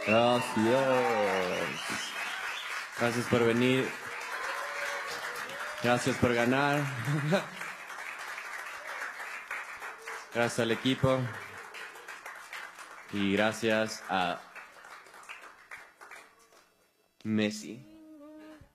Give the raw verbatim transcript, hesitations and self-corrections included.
Gracias. Gracias por venir. Gracias por ganar. Gracias al equipo. Y gracias a Messi.